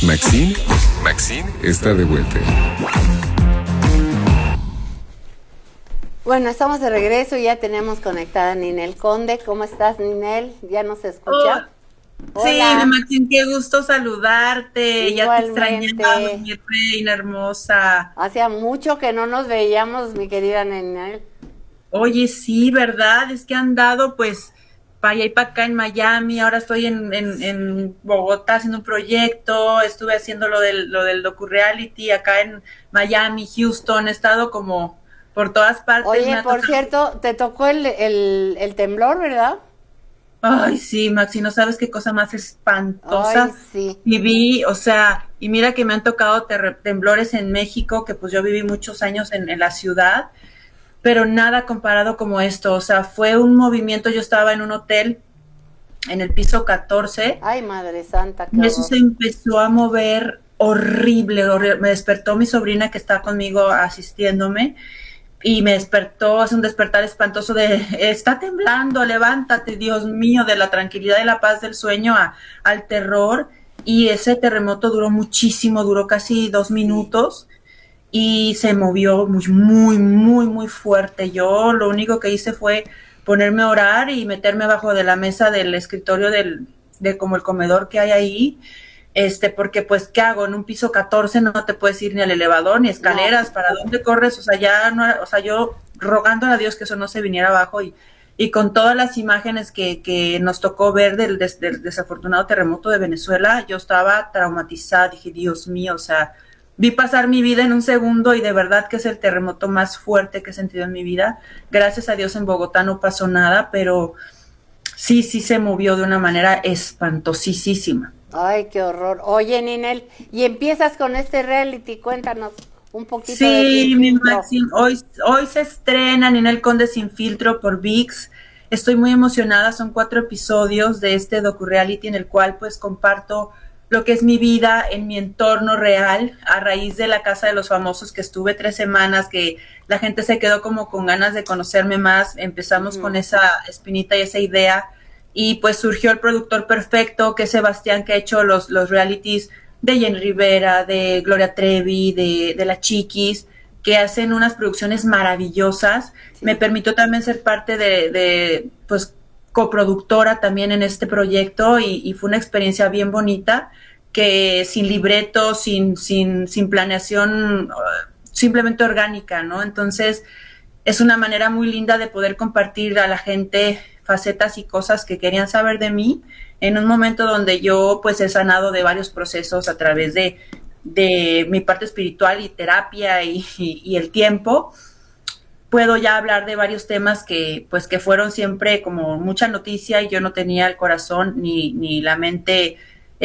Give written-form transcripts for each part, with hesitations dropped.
Maxine está de vuelta. Bueno, estamos de regreso y ya tenemos conectada a Ninel Conde. ¿Cómo estás, Ninel? ¿Ya nos escucha? Sí, Maxine, qué gusto saludarte. Igualmente. Ya te extrañaba, mi reina hermosa. Hacía mucho que no nos veíamos, mi querida Ninel. Oye, sí, ¿verdad? Es que han dado, pues, para allá y para acá en Miami. Ahora estoy en Bogotá haciendo un proyecto. Estuve haciendo lo del docu-reality acá en Miami, Houston. He estado como por todas partes. Oye, por cierto, te tocó el temblor, ¿verdad? Ay, sí, Maxi, no sabes qué cosa más espantosa. Ay, sí. Viví, o sea, y mira que me han tocado temblores en México, que pues yo viví muchos años en la ciudad, pero nada comparado como esto. O sea, fue un movimiento. Yo estaba en un hotel en el piso 14. Ay, Madre Santa, qué y eso horror. se empezó a mover horrible, horrible. Me despertó mi sobrina que está conmigo asistiéndome. Y me despertó, es un despertar espantoso de, está temblando, levántate, Dios mío, de la tranquilidad y la paz del sueño al terror. Y ese terremoto duró muchísimo, duró casi 2 minutos y se movió muy, muy, muy, muy fuerte. Yo lo único que hice fue ponerme a orar y meterme abajo de la mesa del escritorio de como el comedor que hay ahí. Porque pues, ¿qué hago? En un piso 14 no te puedes ir ni al elevador, ni escaleras, ¿para dónde corres? O sea, ya no, o sea, yo rogando a Dios que eso no se viniera abajo y con todas las imágenes que nos tocó ver del desafortunado terremoto de Venezuela, yo estaba traumatizada, dije, Dios mío, o sea, vi pasar mi vida en un segundo y de verdad que es el terremoto más fuerte que he sentido en mi vida. Gracias a Dios en Bogotá no pasó nada, pero sí se movió de una manera espantosísima. Ay, qué horror. Oye, Ninel, y empiezas con este reality, cuéntanos un poquito de Sí, Sin mi Filtro. Maxine, hoy se estrena Ninel Conde Sin Filtro por ViX. Estoy muy emocionada, son 4 episodios de este docu-reality en el cual pues comparto lo que es mi vida en mi entorno real a raíz de la Casa de los Famosos, que estuve 3 semanas, que la gente se quedó como con ganas de conocerme más. Empezamos con esa espinita y esa idea y pues surgió el productor perfecto, que es Sebastián, que ha hecho los realities de Jenny Rivera, de Gloria Trevi, de La Chiquis, que hacen unas producciones maravillosas. Sí. Me permitió también ser parte de pues, coproductora también en este proyecto y fue una experiencia bien bonita, que sin libreto, sin planeación, simplemente orgánica, ¿no? Entonces, es una manera muy linda de poder compartir a la gente facetas y cosas que querían saber de mí en un momento donde yo pues he sanado de varios procesos a través de mi parte espiritual y terapia y el tiempo. Puedo ya hablar de varios temas que pues que fueron siempre como mucha noticia y yo no tenía el corazón ni la mente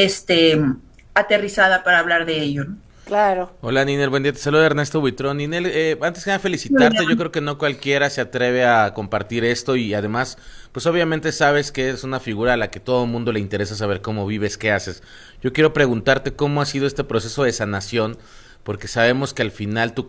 aterrizada para hablar de ello, ¿no? Claro. Hola Ninel, buen día, te saluda Ernesto Buitrón. Ninel, antes que nada felicitarte, yo creo que no cualquiera se atreve a compartir esto y además, pues obviamente sabes que es una figura a la que todo el mundo le interesa saber cómo vives, qué haces. Yo quiero preguntarte cómo ha sido este proceso de sanación, porque sabemos que al final tú